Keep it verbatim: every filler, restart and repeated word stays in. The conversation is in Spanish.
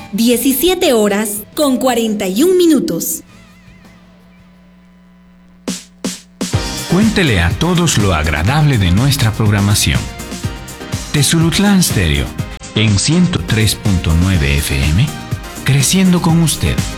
diecisiete horas con cuarenta y un minutos. Cuéntele a todos lo agradable de nuestra programación. Tezulutlán Stereo, en ciento tres punto nueve F M, creciendo con usted.